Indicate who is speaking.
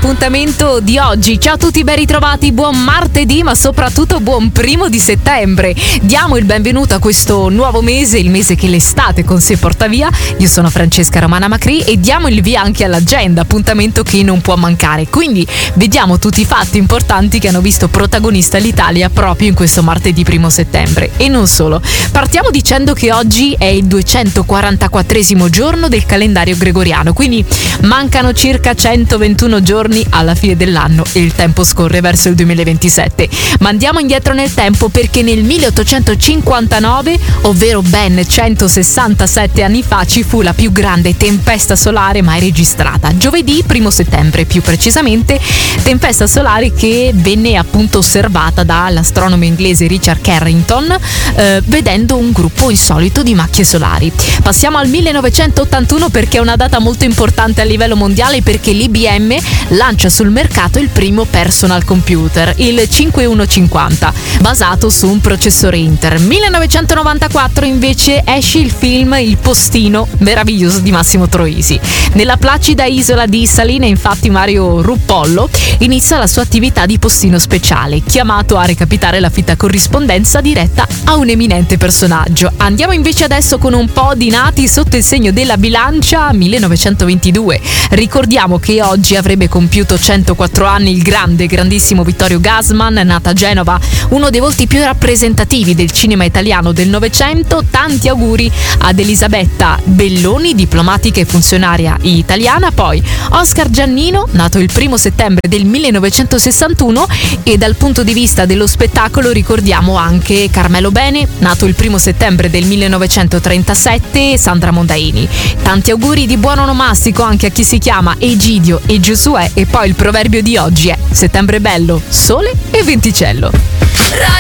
Speaker 1: l'appuntamento di oggi. Ciao a tutti, ben ritrovati, buon martedì, ma soprattutto buon 1° settembre. Diamo il benvenuto a questo nuovo mese, il mese che l'estate con sé porta via. Io sono Francesca Romana Macri e diamo il via anche all'agenda, appuntamento che non può mancare. Quindi vediamo tutti i fatti importanti che hanno visto protagonista l'Italia proprio in questo martedì 1° settembre. E non solo. Partiamo dicendo che oggi è il 244esimo giorno del calendario gregoriano, quindi mancano circa 121 giorni alla fine dell'anno e il tempo scorre verso il 2027. Ma andiamo indietro nel tempo perché nel 1859, ovvero ben 167 anni fa, ci fu la più grande tempesta solare mai registrata. Giovedì 1° settembre, più precisamente, tempesta solare che venne appunto osservata dall'astronomo inglese Richard Carrington, vedendo un gruppo insolito di macchie solari. Passiamo al 1981 perché è una data molto importante a livello mondiale, perché l'IBM lancia sul mercato il primo personal computer, il 5150, basato su un processore Intel. 1994 invece esce il film Il postino meraviglioso di Massimo Troisi. Nella placida isola di Saline, infatti, Mario Ruppollo inizia la sua attività di postino speciale, chiamato a recapitare la fitta corrispondenza diretta a un eminente personaggio. Andiamo invece adesso con un po' di nati sotto il segno della bilancia. 1922. Ricordiamo che oggi avrebbe compiuto 104 anni il grandissimo Vittorio Gassman, nato a Genova, uno dei volti più rappresentativi del cinema italiano del Novecento. Tanti auguri ad Elisabetta Belloni, diplomatica e funzionaria italiana. Poi Oscar Giannino, nato il 1° settembre del 1961, e dal punto di vista dello spettacolo ricordiamo anche Carmelo Bene, nato il 1° settembre del 1937, Sandra Mondaini. Tanti auguri di buon onomastico anche a chi si chiama Egidio e Giosuè. E poi il proverbio di oggi è: settembre bello, sole e venticello.